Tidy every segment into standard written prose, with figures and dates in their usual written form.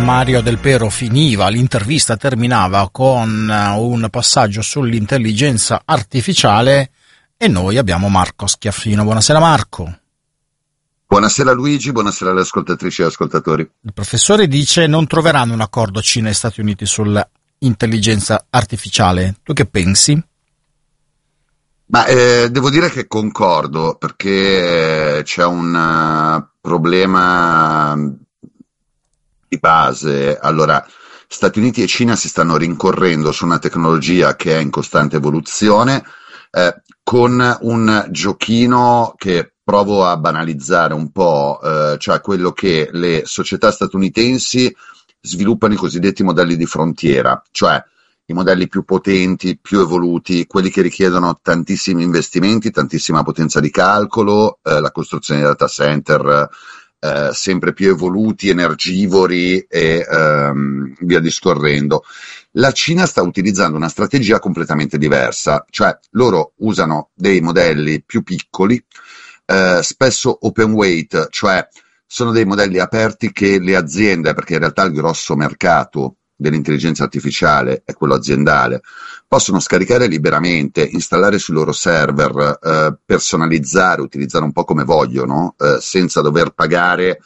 Mario Del Pero l'intervista terminava con un passaggio sull'intelligenza artificiale e noi abbiamo Marco Schiaffino. Buonasera Marco. Buonasera Luigi, buonasera alle ascoltatrici e ascoltatori. Il professore dice non troveranno un accordo Cina e Stati Uniti sull'intelligenza artificiale. Tu che pensi? Ma devo dire che concordo, perché c'è un problema di base. Allora, Stati Uniti e Cina si stanno rincorrendo su una tecnologia che è in costante evoluzione, con un giochino che provo a banalizzare un po', cioè quello che le società statunitensi sviluppano i cosiddetti modelli di frontiera, cioè i modelli più potenti, più evoluti, quelli che richiedono tantissimi investimenti, tantissima potenza di calcolo, la costruzione di data center sempre più evoluti, energivori e via discorrendo. La Cina sta utilizzando una strategia completamente diversa, cioè loro usano dei modelli più piccoli, spesso open weight, cioè sono dei modelli aperti che le aziende, perché in realtà il grosso mercato dell'intelligenza artificiale è quello aziendale, possono scaricare liberamente, installare sui loro server, personalizzare, utilizzare un po' come vogliono, senza dover pagare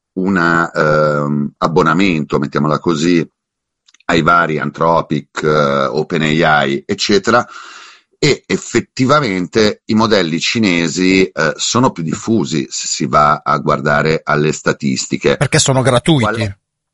un abbonamento, mettiamola così, ai vari Anthropic, OpenAI, eccetera. E effettivamente i modelli cinesi sono più diffusi se si va a guardare alle statistiche. Perché sono gratuiti?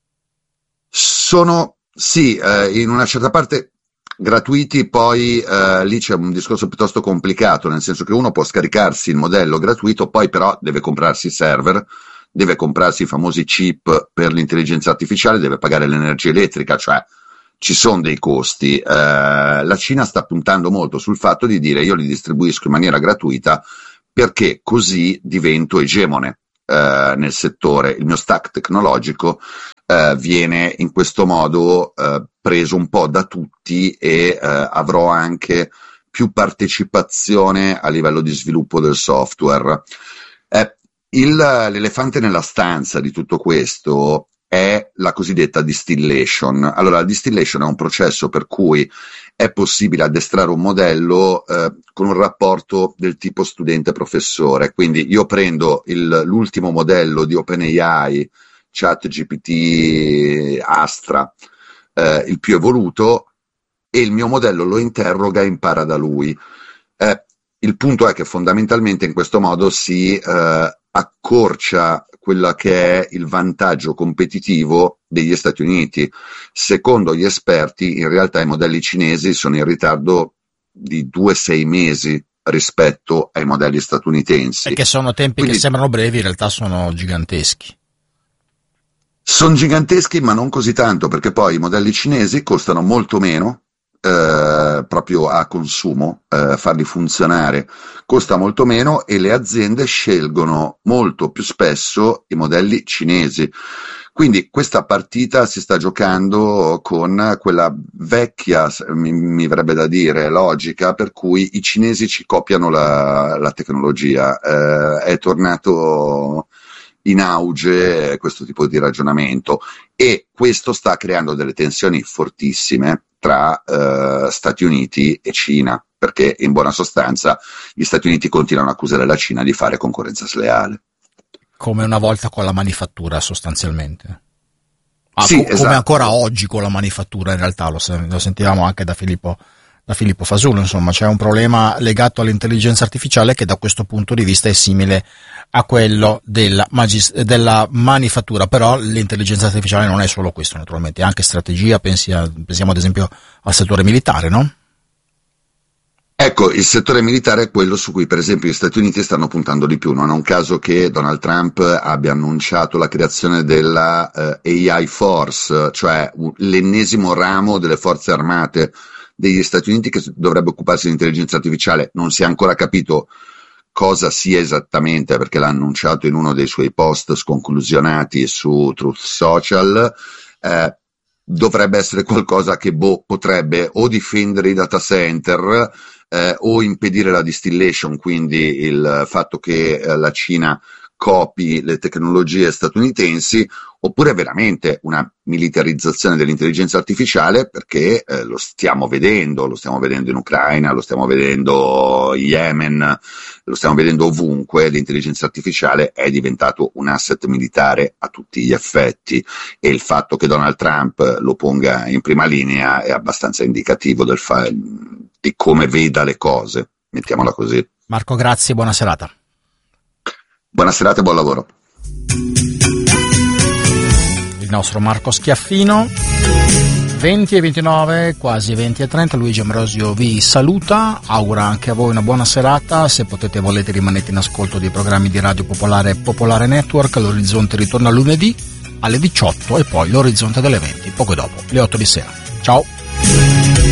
Sono, sì, in una certa parte gratuiti, poi lì c'è un discorso piuttosto complicato, nel senso che uno può scaricarsi il modello gratuito, poi però deve comprarsi i server, deve comprarsi i famosi chip per l'intelligenza artificiale, deve pagare l'energia elettrica, cioè ci sono dei costi. La Cina sta puntando molto sul fatto di dire io li distribuisco in maniera gratuita perché così divento egemone nel settore, il mio stack tecnologico viene in questo modo preso un po' da tutti e avrò anche più partecipazione a livello di sviluppo del software. L'elefante nella stanza di tutto questo è la cosiddetta distillation. Allora, la distillation è un processo per cui è possibile addestrare un modello con un rapporto del tipo studente-professore. Quindi io prendo l'ultimo modello di OpenAI, ChatGPT, Astra, il più evoluto, e il mio modello lo interroga e impara da lui. Il punto è che fondamentalmente in questo modo si accorcia quella che è il vantaggio competitivo degli Stati Uniti. Secondo gli esperti, in realtà i modelli cinesi sono in ritardo di 2-6 mesi rispetto ai modelli statunitensi. E che sono tempi quindi, che sembrano brevi, in realtà sono giganteschi. Sono giganteschi, ma non così tanto, perché poi i modelli cinesi costano molto meno, proprio a consumo, farli funzionare costa molto meno, e le aziende scelgono molto più spesso i modelli cinesi. Quindi questa partita si sta giocando con quella vecchia, mi verrebbe da dire, logica per cui i cinesi ci copiano la tecnologia. È tornato in auge questo tipo di ragionamento, e questo sta creando delle tensioni fortissime tra Stati Uniti e Cina, perché in buona sostanza gli Stati Uniti continuano a accusare la Cina di fare concorrenza sleale. Come una volta con la manifattura, sostanzialmente. Sì, come esatto. Ancora oggi con la manifattura, in realtà lo sentivamo anche da Filippo Fasolo. Insomma, c'è un problema legato all'intelligenza artificiale che da questo punto di vista è simile a quello della manifattura, però l'intelligenza artificiale non è solo questo, naturalmente, è anche strategia. Pensiamo ad esempio al settore militare, no? Ecco, il settore militare è quello su cui per esempio gli Stati Uniti stanno puntando di più. Non è un caso che Donald Trump abbia annunciato la creazione della AI Force, cioè l'ennesimo ramo delle forze armate degli Stati Uniti che dovrebbe occuparsi di intelligenza artificiale. Non si è ancora capito cosa sia esattamente, perché l'ha annunciato in uno dei suoi post sconclusionati su Truth Social. Dovrebbe essere qualcosa che potrebbe o difendere i data center o impedire la distillation, quindi il fatto che la Cina copi le tecnologie statunitensi, oppure veramente una militarizzazione dell'intelligenza artificiale, perché lo stiamo vedendo in Ucraina, lo stiamo vedendo in Yemen, lo stiamo vedendo ovunque. L'intelligenza artificiale è diventato un asset militare a tutti gli effetti, e il fatto che Donald Trump lo ponga in prima linea è abbastanza indicativo di come veda le cose, mettiamola così. Marco, grazie, buona serata. Buona serata e buon lavoro. Il nostro Marco Schiaffino. 20:29, quasi 20:30, Luigi Ambrosio vi saluta, augura anche a voi una buona serata. Se potete e volete, rimanete in ascolto dei programmi di Radio Popolare e Popolare Network. L'Orizzonte ritorna lunedì alle 18 e poi l'Orizzonte delle 20, poco dopo, le 8 di sera. Ciao!